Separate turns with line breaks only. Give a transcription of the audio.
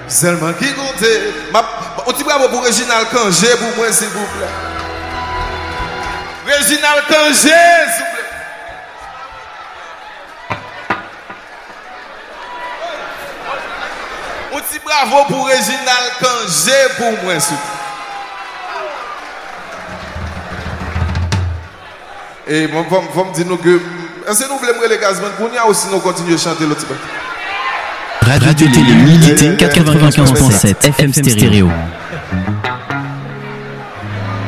Seulement qui compte. On dit bravo pour Réginald Kangé pour moi, s'il vous plaît. Réginald Kangé, s'il vous plaît. On dit bravo pour Réginald Kangé pour moi, s'il vous plaît. Et moi, vous me dire que. Est-ce que nous voulons les gazements pour nous aussi nous continuer à chanter l'autre truc?
Radio Télé Unité 95.7 FM Stéréo.